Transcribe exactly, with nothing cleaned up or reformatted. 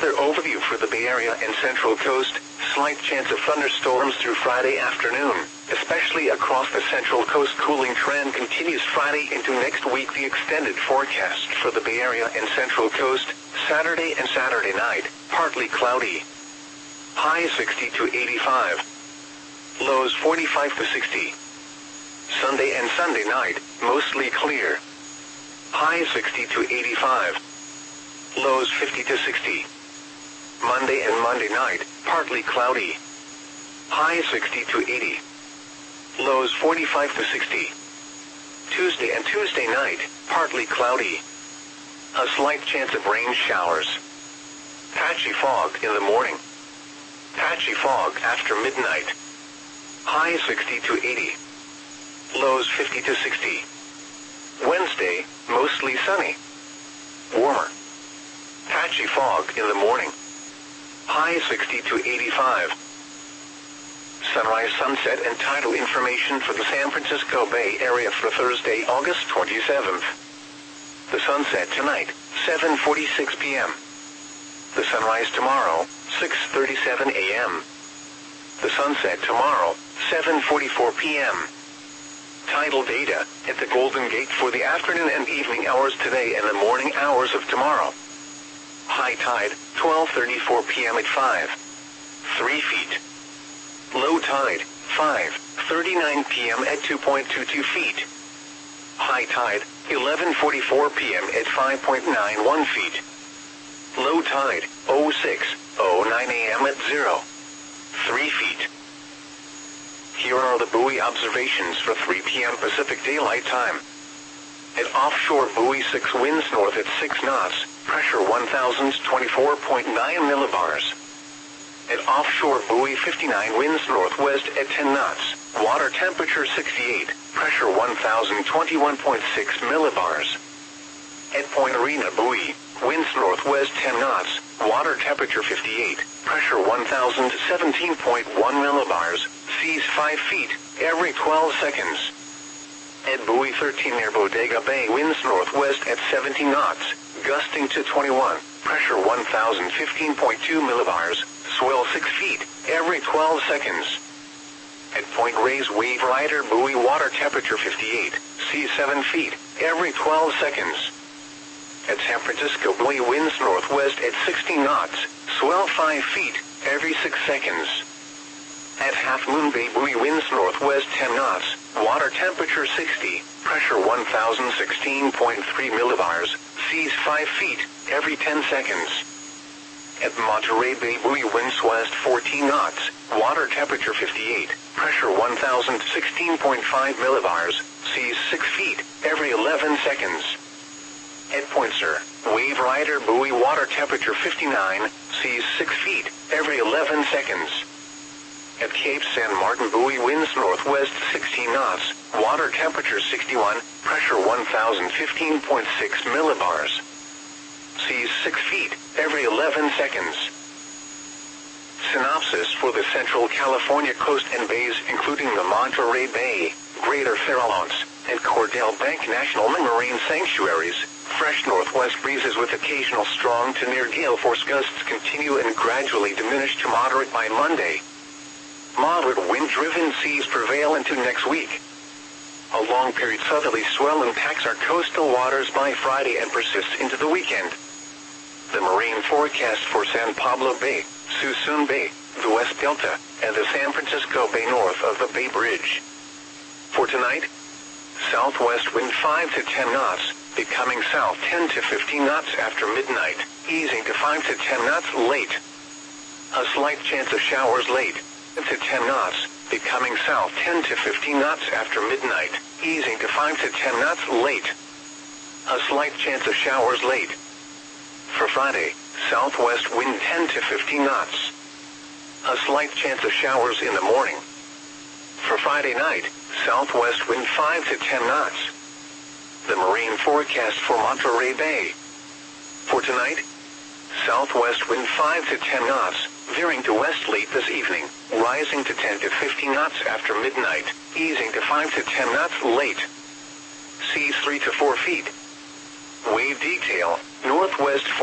weather overview for the Bay Area and Central Coast. Slight chance of thunderstorms through Friday afternoon, especially across the Central Coast. Cooling trend continues Friday into next week. The extended forecast for the Bay Area and Central Coast, Saturday and Saturday night, partly cloudy. High sixty to eighty-five. Lows forty-five to sixty. Sunday and Sunday night, mostly clear. High sixty to eighty-five. Lows fifty to sixty. Monday and Monday night, partly cloudy. High sixty to eighty. Lows forty-five to sixty. Tuesday and Tuesday night, partly cloudy. A slight chance of rain showers. Patchy fog in the morning. Patchy fog after midnight. High sixty to eighty. Lows fifty to sixty. Wednesday, mostly sunny. Warmer. Patchy fog in the morning. High sixty to eighty-five. Sunrise, sunset, and tidal information for the San Francisco Bay Area for Thursday, August twenty-seventh. The sunset tonight, seven forty-six p m The sunrise tomorrow, six thirty-seven a m The sunset tomorrow, seven forty-four p m Tidal data at the Golden Gate for the afternoon and evening hours today and the morning hours of tomorrow. High tide, twelve thirty-four p m at five. three feet. Low tide, five thirty-nine p m at two point two two feet. High tide, eleven forty-four p m at five point nine one feet. Low tide, oh six oh nine a m at zero. three feet. Here are the buoy observations for three p m Pacific Daylight Time. At offshore buoy six, winds north at six knots, pressure one thousand twenty-four point nine millibars. At offshore buoy fifty-nine, winds northwest at ten knots, water temperature sixty-eight, pressure one thousand twenty-one point six millibars. At Point Arena buoy, winds northwest ten knots, water temperature fifty-eight, pressure one thousand seventeen point one millibars, seas five feet every twelve seconds. At buoy thirteen near Bodega Bay, winds northwest at seventeen knots, gusting to twenty-one, pressure one thousand fifteen point two millibars, swell six feet every twelve seconds. At Point Reyes Wave Rider buoy, water temperature fifty-eight, seas seven feet every twelve seconds. At San Francisco buoy, winds northwest at sixteen knots, swell five feet every six seconds. At Half Moon Bay buoy, winds northwest ten knots, water temperature sixty, pressure one thousand sixteen point three millibars, seas five feet every ten seconds. At Monterey Bay buoy, winds west fourteen knots, water temperature fifty-eight, pressure one thousand sixteen point five millibars, seas six feet every eleven seconds. At Point Sur, Wave Rider buoy, water temperature fifty-nine, seas six feet every eleven seconds. At Cape San Martin buoy, winds northwest sixteen knots, water temperature sixty-one, pressure one thousand fifteen point six millibars. Seas six feet every eleven seconds. Synopsis for the Central California coast and bays, including the Monterey Bay, Greater Farallones, and Cordell Bank National Marine Sanctuaries. Fresh northwest breezes with occasional strong to near gale force gusts continue and gradually diminish to moderate by Monday. Moderate wind-driven seas prevail into next week. A long-period southerly swell impacts our coastal waters by Friday and persists into the weekend. The marine forecast for San Pablo Bay, Suisun Bay, the West Delta, and the San Francisco Bay north of the Bay Bridge. For tonight, southwest wind five to ten knots, becoming south ten to fifteen knots after midnight, easing to five to ten knots late. A slight chance of showers late, to ten knots, becoming south ten to fifteen knots after midnight, easing to five to ten knots late. A slight chance of showers late. For Friday, southwest wind ten to fifteen knots. A slight chance of showers in the morning. For Friday night, southwest wind five to ten knots. The marine forecast for Monterey Bay. For tonight, southwest wind five to ten knots, veering to west late this evening, rising to ten to fifteen knots after midnight, easing to five to ten knots late. Seas three to four feet. Wave detail, northwest